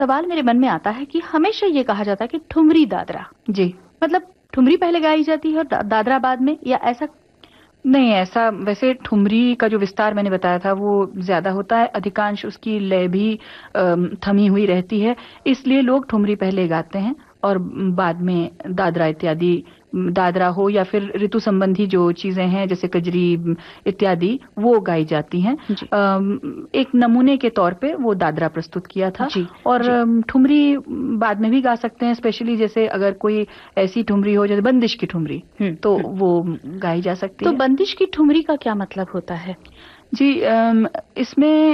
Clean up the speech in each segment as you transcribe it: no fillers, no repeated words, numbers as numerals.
सवाल मेरे मन में आता है कि हमेशा ये कहा जाता है कि ठुमरी दादरा, जी, मतलब ठुमरी पहले गाई जाती है और दादरा बाद में, या ऐसा? नहीं ऐसा, वैसे ठुमरी का जो विस्तार मैंने बताया था वो ज्यादा होता है, अधिकांश उसकी लय भी थमी हुई रहती है, इसलिए लोग ठुमरी पहले गाते हैं और बाद में दादरा इत्यादि, दादरा हो या फिर ऋतु संबंधी जो चीजें हैं जैसे कजरी इत्यादि वो गाई जाती हैं। जी एक नमूने के तौर पे वो दादरा प्रस्तुत किया था। जी और जी। ठुमरी बाद में भी गा सकते हैं, स्पेशली जैसे अगर कोई ऐसी ठुमरी हो जैसे बंदिश की ठुमरी, तो वो गाई जा सकती तो है। बंदिश की ठुमरी का क्या मतलब होता है? जी, इसमें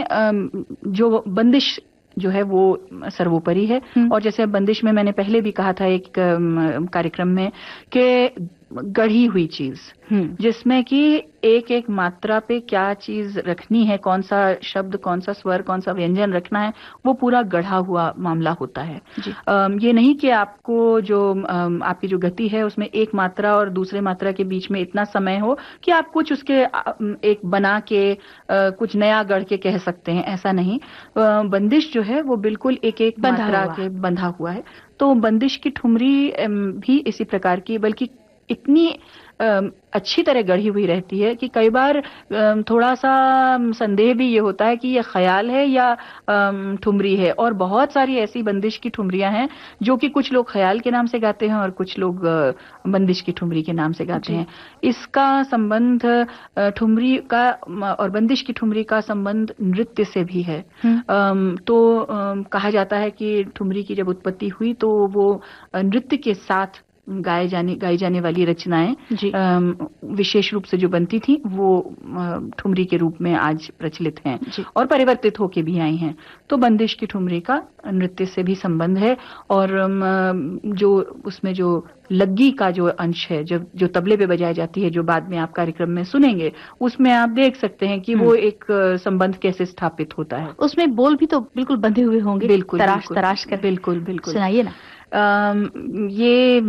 जो बंदिश जो है वो सर्वोपरि है। और जैसे बंदिश में मैंने पहले भी कहा था एक कार्यक्रम में कि गढ़ी हुई चीज, जिसमें कि एक एक मात्रा पे क्या चीज रखनी है, कौन सा शब्द, कौन सा स्वर, कौन सा व्यंजन रखना है, वो पूरा गढ़ा हुआ मामला होता है। ये नहीं कि आपको जो आपकी जो गति है उसमें एक मात्रा और दूसरे मात्रा के बीच में इतना समय हो कि आप कुछ उसके एक बना के कुछ नया गढ़ के कह सकते हैं, ऐसा नहीं। बंदिश जो है वो बिल्कुल एक एक मात्रा के बंधा हुआ है। तो बंदिश की ठुमरी भी इसी प्रकार की, बल्कि इतनी अच्छी तरह गढ़ी हुई रहती है कि कई बार थोड़ा सा संदेह भी ये होता है कि ये ख्याल है या ठुमरी है। और बहुत सारी ऐसी बंदिश की ठुमरियां हैं जो कि कुछ लोग ख्याल के नाम से गाते हैं और कुछ लोग बंदिश की ठुमरी के नाम से गाते हैं। इसका संबंध ठुमरी का और बंदिश की ठुमरी का संबंध नृत्य से भी है। तो कहा जाता है कि ठुमरी की जब उत्पत्ति हुई तो वो नृत्य के साथ गाई जाने वाली रचनाएं विशेष रूप से जो बनती थी वो ठुमरी के रूप में आज प्रचलित हैं और परिवर्तित होके भी आई हैं। तो बंदिश की ठुमरी का नृत्य से भी संबंध है। और जो उसमें जो लग्गी का जो अंश है, जब जो तबले पे बजाई जाती है, जो बाद में आप कार्यक्रम में सुनेंगे, उसमें आप देख सकते हैं कि वो एक संबंध कैसे स्थापित होता है। उसमें बोल भी तो बिल्कुल बंधे हुए होंगे, बिल्कुल तराश तराश कर। बिल्कुल बिल्कुल। सुनाइए ना। ये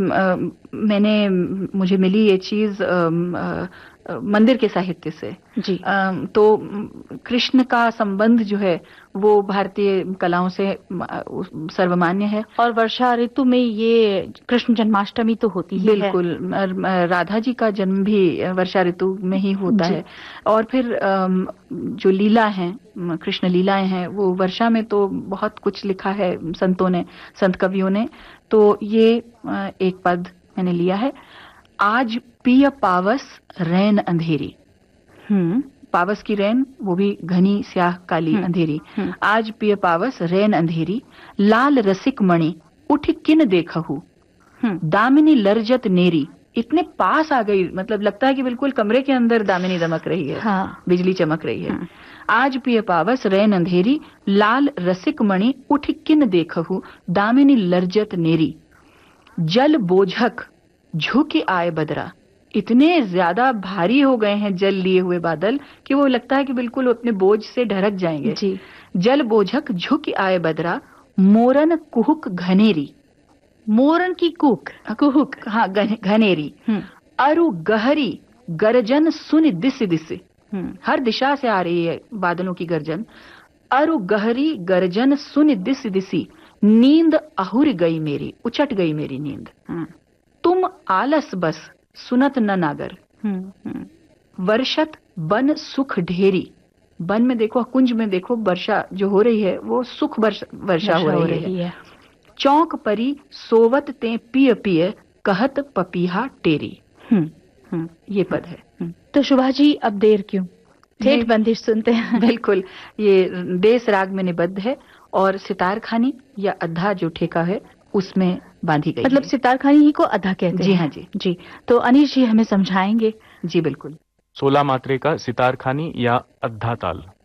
मुझे मिली ये चीज मंदिर के साहित्य से। जी। तो कृष्ण का संबंध जो है वो भारतीय कलाओं से सर्वमान्य है। और वर्षा ऋतु में ये कृष्ण जन्माष्टमी तो होती ही है। बिल्कुल, राधा जी का जन्म भी वर्षा ऋतु में ही होता है। और फिर जो लीला है, कृष्ण लीलाएं हैं, वो वर्षा में तो बहुत कुछ लिखा है संतों ने, संत कवियों ने। तो ये एक पद मैंने लिया है। आज पिय पावस रैन अंधेरी। पावस की रैन, वो भी घनी स्याह काली अंधेरी। आज पिय पावस रैन अंधेरी, लाल रसिक मणि उठ किन देखहु, दामिनी लर्जत नेरी। इतने पास आ गई, मतलब लगता है कि बिल्कुल कमरे के अंदर दामिनी दमक रही है। बिजली चमक रही है। आज पिय पावस रैन अंधेरी, लाल रसिक मणि उठ किन देखहु, दामिनी लर्जत नेरी। जल बोझक झुकी आए बदरा। इतने ज्यादा भारी हो गए हैं जल लिए हुए बादल कि वो लगता है कि बिल्कुल अपने बोझ से ढरक जाएंगे। जल बोझक झुकी आए बदरा, मोरन कुहुक घनेरी। मोरन की कुहुक, हाँ, घनेरी। अरु गहरी गर्जन सुन दिस दिस। हर दिशा से आ रही है बादलों की गर्जन। अरु गहरी गर्जन सुन दिस दिसी, नींद अहुर गई मेरी, उचट गई मेरी नींद। तुम आलस बस सुनत न नागर। वर्षत बन सुख ढेरी। वन में देखो, कुंज में देखो, वर्षा जो हो रही है वो सुख वर्षा हो रही है। चौक परी सोवत ते पिय पिय, कहत पपीहा टेरी। ये पद है। तो शुभा जी अब देर क्यों, ठेठ बंदिश सुनते हैं। बिल्कुल, ये देश राग में निबद्ध है और सितार खानी या अद्धा जो ठेका है उसमें बांधी गई। मतलब सितार खानी ही को अद्धा कहते हैं। जी हाँ जी। जी, तो अनीश जी हमें समझाएंगे। जी बिल्कुल। 16 मात्रे का सितार खानी या अद्धा ताल।